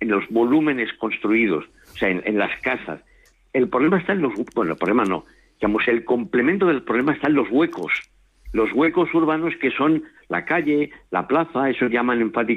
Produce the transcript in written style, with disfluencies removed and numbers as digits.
los volúmenes construidos, o sea, en las casas. El problema está en los... Bueno, el problema no. Digamos, el complemento del problema está en los huecos urbanos que son la calle, la plaza, eso llaman enfáticamente